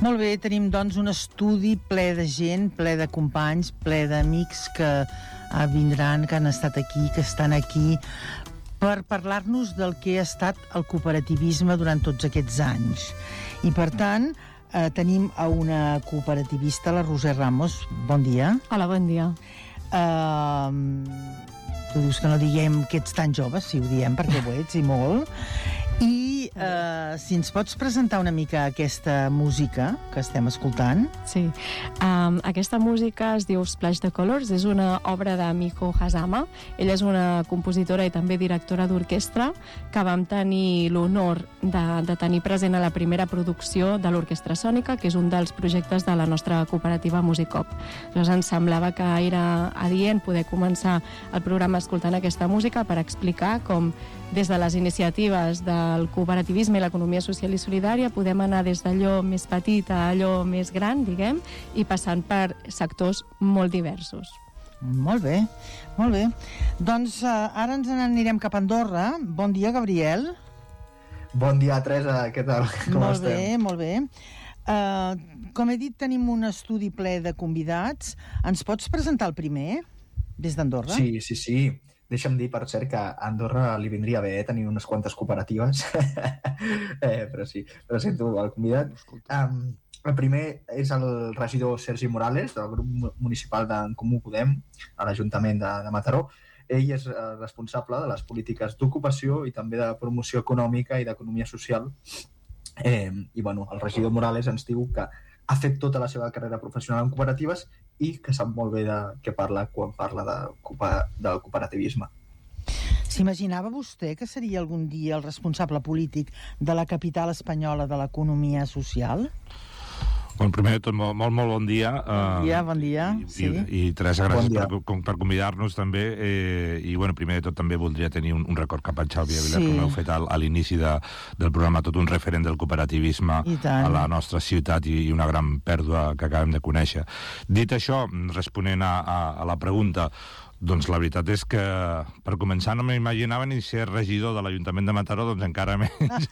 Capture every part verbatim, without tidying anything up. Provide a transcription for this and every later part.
Molt bé, tenim doncs un estudi ple de gent, ple de companys, ple d'amics que eh, vindran, que han estat aquí, que estan aquí, per parlar-nos del que ha estat el cooperativisme durant tots aquests anys. I per tant, eh, tenim a una cooperativista, la Roser Ramos. Bon dia. Hola, bon dia. Uh, tu dius que no diguem que ets tan jove, sí, ho diem, perquè ho ets, i molt. I uh, si ens pots presentar una mica aquesta música que estem escoltant. Sí, um, aquesta música es diu Splash the Colors, és una obra de Miho Hazama. Ella és una compositora i també directora d'orquestra que vam tenir l'honor de, de tenir present a la primera producció de l'Orquestra Sònica, que és un dels projectes de la nostra cooperativa Musicop. Llavors ens semblava que era adient poder començar el programa escoltant aquesta música per explicar com des de les iniciatives del cooperativisme i l'economia social i solidària podem anar des d'allò més petit a allò més gran, diguem, i passant per sectors molt diversos. Molt bé, molt bé. Doncs uh, ara ens n'anirem cap a Andorra. Bon dia, Gabriel. Bon dia, Teresa, què tal? Com molt estem? Bé, molt bé. Uh, com he dit, tenim un estudi ple de convidats. Ens pots presentar el primer, des d'Andorra? Sí, sí, sí. Deixa'm dir, per cert, que a Andorra li vindria bé eh, tenir unes quantes cooperatives. eh, però sí, presento el convidat. Um, el primer és el regidor Sergi Morales, del grup municipal d'En Comú Podem, a l'Ajuntament de, de Mataró. Ell és eh, responsable de les polítiques d'ocupació i també de promoció econòmica i d'economia social. Eh, I, bueno, el regidor Morales ens diu que ha fet tota la seva carrera professional en cooperatives i que sap molt bé de què parla quan parla de, del cooperativisme. S'imaginava vostè que seria algun dia el responsable polític de la capital espanyola de l'economia social? Bon, primer de tot, molt, molt, molt bon dia. Bon dia, bon dia. I, sí. i, i Teresa, gràcies bon per, per convidar-nos també. Eh, I, bueno, primer de tot també voldria tenir un, un record cap al Xavi Avilar, sí. que m'heu fet al, a l'inici de, del programa tot un referent del cooperativisme a la nostra ciutat i, i una gran pèrdua que acabem de conèixer. Dit això, responent a, a, a la pregunta, doncs la veritat és que, per començar, no m'imaginava ni ser regidor de l'Ajuntament de Mataró, doncs encara menys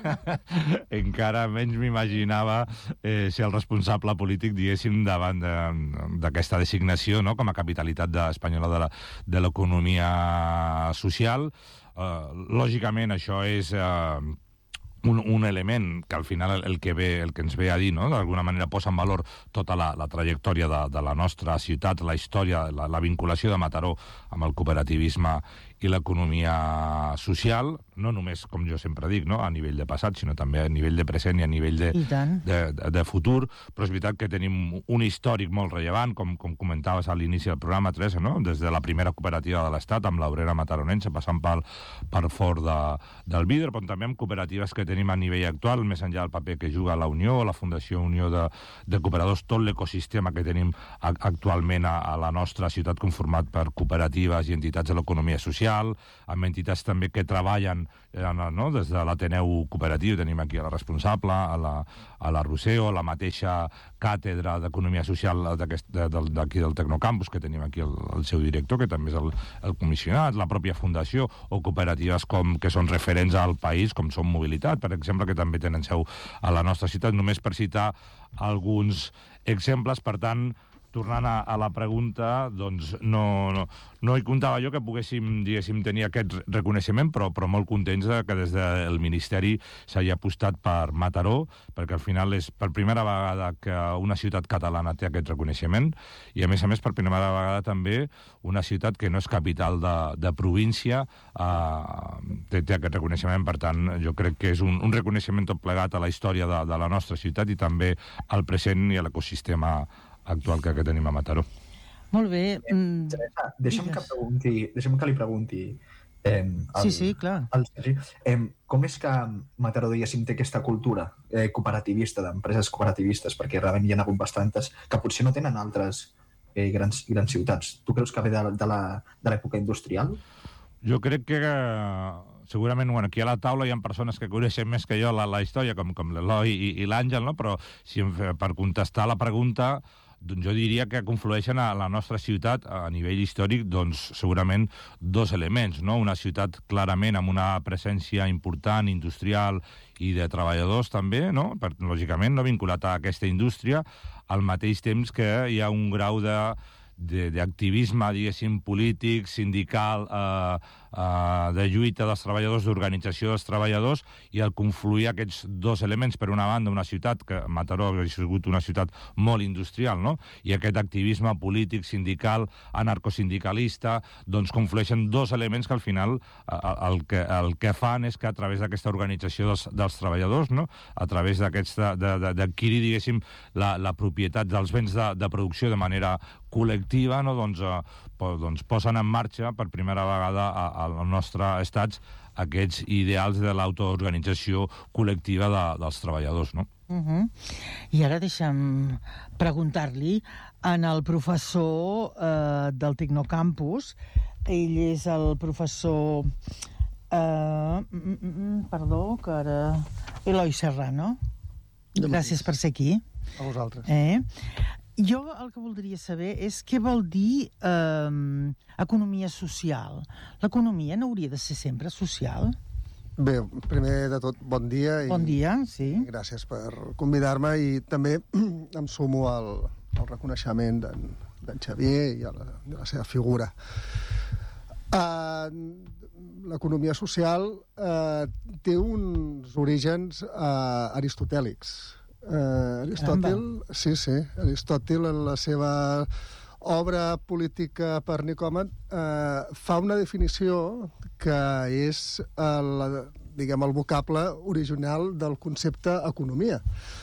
encara menys m'imaginava eh, ser el responsable polític, diguéssim, davant d'aquesta de, designació, no?, com a capitalitat de, espanyola de, la, de l'economia social. Eh, lògicament, això és... Eh, Un, un element que al final el, el que ve, el que ens ve a dir, no?, d'alguna manera posa en valor tota la, la trajectòria de, de la nostra ciutat, la història, la, la vinculació de Mataró amb el cooperativisme i l'economia social, no només, com jo sempre dic, no?, a nivell de passat, sinó també a nivell de present i a nivell de, de, de, de futur, però és veritat que tenim un històric molt rellevant, com, com comentaves a l'inici del programa, Teresa, no?, des de la primera cooperativa de l'Estat, amb l'Obrera Mataronense, passant pel, per fort de, del Vidre, però també amb cooperatives que tenim a nivell actual, més enllà del paper que juga la Unió, la Fundació Unió de, de Cooperadors, tot l'ecosistema que tenim actualment a, a la nostra ciutat conformat per cooperatives i entitats de l'economia social, amb entitats també que treballen eh, no? des de l'Ateneu Cooperatiu, tenim aquí a la responsable, a la, a la Roseo, la mateixa càtedra d'Economia Social d'aquí del Tecnocampus, que tenim aquí el, el seu director, que també és el, el comissionat, la pròpia fundació, o cooperatives com, que són referents al país, com són Mobilitat, per exemple, que també tenen seu a la nostra ciutat, només per citar alguns exemples. Per tant, tornant a, a la pregunta, doncs no, no, no hi comptava jo que poguéssim, diguéssim, tenir aquest reconeixement, però, però molt contents de que des del Ministeri s'hagi apostat per Mataró, perquè al final és per primera vegada que una ciutat catalana té aquest reconeixement, i a més a més per primera vegada també una ciutat que no és capital de, de província eh, té, té aquest reconeixement. Per tant, jo crec que és un, un reconeixement tot plegat a la història de, de la nostra ciutat i també al present i a l'ecosistema actual que, que tenim a Mataró. Molt bé. Mm. Teresa, deixa'm que, pregunti, deixa'm que li pregunti eh, al, sí, sí, clar. Al Sergi, eh, com és que Mataró, diguéssim, té aquesta cultura eh, cooperativista, d'empreses cooperativistes, perquè realment hi ha hagut bastantes, que potser no tenen altres eh, grans, grans ciutats. Tu creus que ve de, de l'època industrial? Jo crec que segurament, bueno, aquí a la taula hi ha persones que coneixen més que jo la, la història, com, com l'Eloi i, i l'Àngel, no? Però si, per contestar la pregunta, doncs jo diria que conflueixen a la nostra ciutat a nivell històric, doncs segurament dos elements, no? Una ciutat clarament amb una presència important, industrial i de treballadors també, no? Per, lògicament, no vinculat a aquesta indústria, al mateix temps que hi ha un grau de d'activisme, diguéssim, polític, sindical, eh, eh, de lluita dels treballadors, d'organització dels treballadors, i al confluir aquests dos elements, per una banda, una ciutat que Mataró ha sigut una ciutat molt industrial, no? I aquest activisme polític, sindical, anarcosindicalista, doncs conflueixen dos elements que al final el que, el que fan és que a través d'aquesta organització dels, dels treballadors, no? A través d'adquirir, diguéssim, la, la propietat dels béns de, de producció de manera col·lectiva, no? doncs, eh, doncs posen en marxa per primera vegada al nostre estat aquests ideals de l'autoorganització col·lectiva de, dels treballadors, no? Uh-huh. I ara deixa'm preguntar-li en el professor eh, del Tecnocampus. Ell és el professor eh, mm, mm, perdó, que ara Eloi Serrano. Gràcies per ser aquí. A vosaltres. Eh? Jo el que voldria saber és què vol dir eh, economia social. L'economia no hauria de ser sempre social? Bé, primer de tot, bon dia. Bon i, dia, sí. I gràcies per convidar-me i també em sumo al, al reconeixement d'en Xavier i a la, de la seva figura. Uh, l'economia social uh, té uns orígens uh, aristotèlics. Uh, Aristòtil, sí, sí, Aristòtil en la seva obra política per Nicòmac uh, fa una definició que és el, diguem, el vocable original del concepte economia.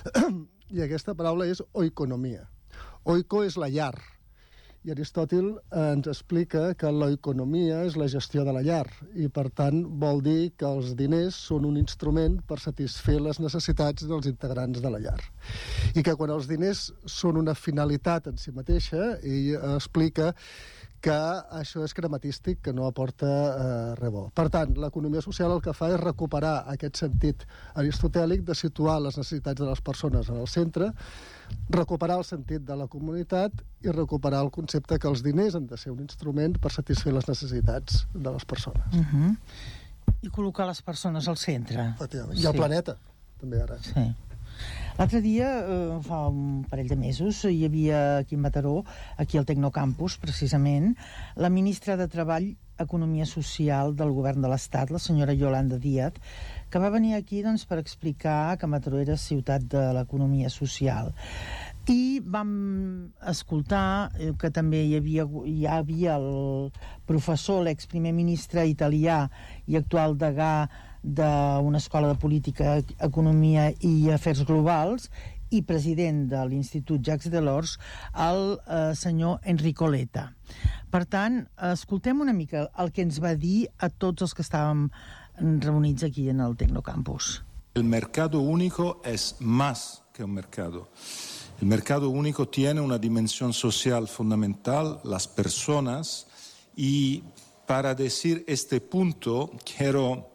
I aquesta paraula és oikonomia. Oiko és la llar. I Aristòtil ens explica que l'economia és la gestió de la llar i, per tant, vol dir que els diners són un instrument per satisfer les necessitats dels integrants de la llar. I que quan els diners són una finalitat en si mateixa, ell explica que això és crematístic, que no aporta eh, res bo. Per tant, l'economia social el que fa és recuperar aquest sentit aristotèlic de situar les necessitats de les persones en el centre, recuperar el sentit de la comunitat i recuperar el concepte que els diners han de ser un instrument per satisfer les necessitats de les persones. Uh-huh. I col·locar les persones al centre. I el sí. planeta, també ara. Sí. L'altre dia, eh, fa un parell de mesos, hi havia aquí a Mataró, aquí al Tecnocampus, precisament, la ministra de Treball, Economia Social del Govern de l'Estat, la senyora Yolanda Díaz, que va venir aquí doncs, per explicar que Mataró era ciutat de l'economia social. I vam escoltar que també hi havia, hi havia el professor, l'exprimer ministre italià i actual degà d'una escola de política, economia i afers globals i president de l'Institut Jacques Delors, el eh, senyor Enrico Letta. Per tant, escoltem una mica el que ens va dir a tots els que estàvem reunits aquí en el Tecnocampus. El mercado único es más que un mercado. El mercado único tiene una dimensión social fundamental, las personas, y para decir este punto quiero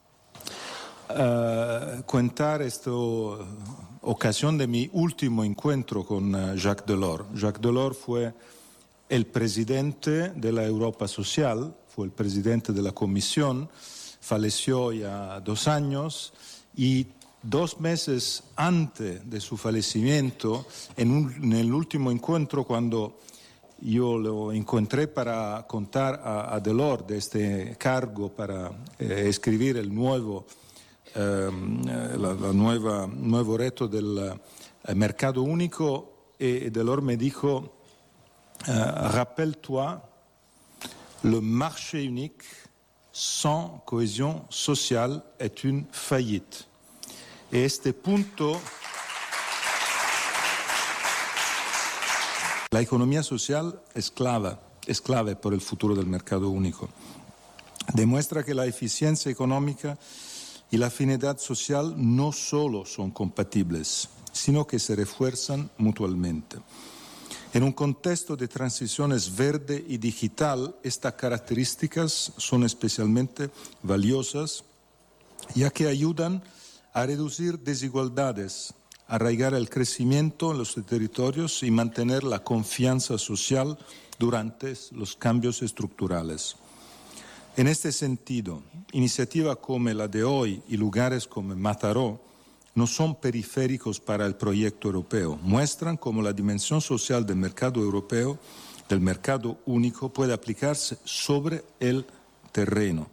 uh, contar esta ocasión de mi último encuentro con uh, Jacques Delors. Jacques Delors fue el presidente de la Europa Social, fue el presidente de la Comisión, falleció ya dos años y dos meses antes de su fallecimiento, en, un, en el último encuentro, cuando yo lo encontré para contar a, a Delors de este cargo, para eh, escribir el nuevo, eh, la, la nueva, nuevo reto del eh, mercado único, y Delors me dijo, rappelle-toi, le marché unique sans cohésion sociale est une faillite. Este punto, la economía social es clave, es clave por el futuro del mercado único. Demuestra que la eficiencia económica y la afinidad social no solo son compatibles, sino que se refuerzan mutuamente. En un contexto de transiciones verde y digital, estas características son especialmente valiosas, ya que ayudan a reducir desigualdades, arraigar el crecimiento en los territorios y mantener la confianza social durante los cambios estructurales. En este sentido, iniciativas como la de hoy y lugares como Mataró no son periféricos para el proyecto europeo, muestran cómo la dimensión social del mercado europeo, del mercado único, puede aplicarse sobre el terreno.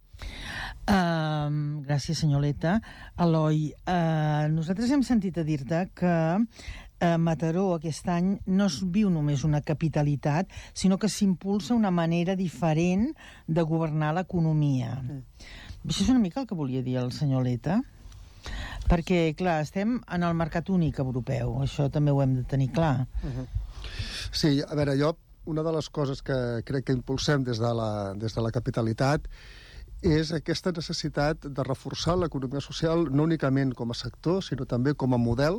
Uh, gràcies, senyor Leta. Eloi, uh, nosaltres hem sentit a dir-te que uh, Mataró aquest any no es viu només una capitalitat, sinó que s'impulsa una manera diferent de governar l'economia. Mm. Això és una mica el que volia dir el senyor Leta, perquè, clar, estem en el mercat únic europeu, això també ho hem de tenir clar. Uh-huh. Sí, a veure, jo, una de les coses que crec que impulsem des de la, des de la capitalitat és aquesta necessitat de reforçar l'economia social no únicament com a sector, sinó també com a model,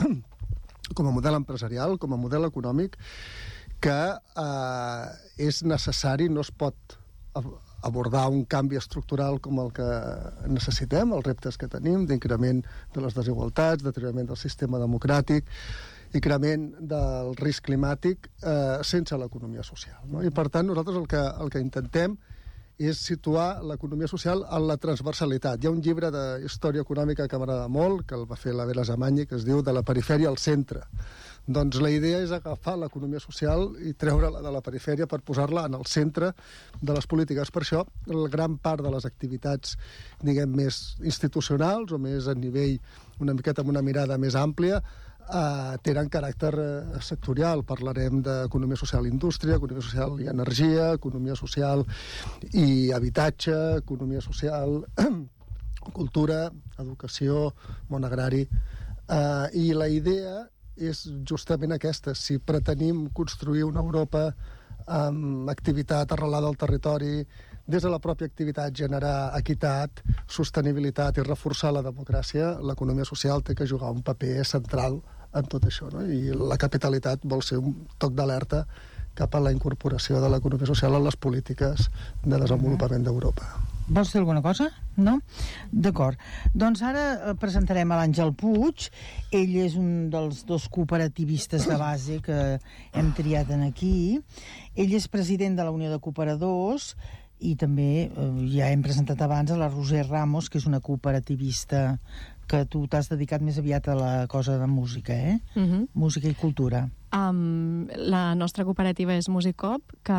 com a model empresarial, com a model econòmic, que eh, és necessari, no es pot abordar un canvi estructural com el que necessitem, els reptes que tenim d'increment de les desigualtats, deteriorament del sistema democràtic, increment del risc climàtic eh, sense l'economia social. No? I per tant, nosaltres el que, el que intentem és situar l'economia social en la transversalitat. Hi ha un llibre de història econòmica que m'agrada molt, que el va fer la Vera Zamany, que es diu De la perifèria al centre. Doncs la idea és agafar l'economia social i treure-la de la perifèria per posar-la en el centre de les polítiques. Per això, la gran part de les activitats, diguem, més institucionals o més a nivell, una miqueta amb una mirada més àmplia, Uh, tenen caràcter uh, sectorial. Parlarem d'economia social i indústria, economia social i energia, economia social i habitatge, economia social, cultura, educació, món agrari. Uh, I la idea és justament aquesta. Si pretenim construir una Europa amb activitat arrelada al territori, des de la pròpia activitat generar equitat, sostenibilitat i reforçar la democràcia, l'economia social té que jugar un paper central en tot això, no? I la capitalitat vol ser un toc d'alerta cap a la incorporació de l'economia social en les polítiques de desenvolupament d'Europa. Vols dir alguna cosa? No? D'acord. Doncs ara presentarem a l'Àngel Puig. Ell és un dels dos cooperativistes de base que hem triat en aquí. Ell és president de la Unió de Cooperadors i també, eh, ja hem presentat abans, a la Roser Ramos, que és una cooperativista que tu t'has dedicat més aviat a la cosa de música, eh? Uh-huh. Música i cultura. Um, la nostra cooperativa és Musicop, que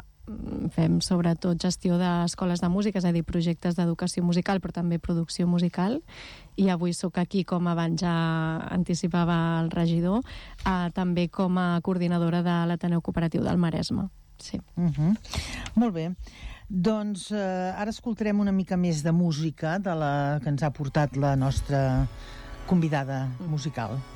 fem sobretot gestió d'escoles de música, és a dir, projectes d'educació musical, però també producció musical. I avui sóc aquí, com abans ja anticipava el regidor, uh, també com a coordinadora de l'Ateneu Cooperatiu del Maresme. Sí. Uh-huh. Molt bé. Doncs eh, ara escoltarem una mica més de música de la que ens ha portat la nostra convidada musical.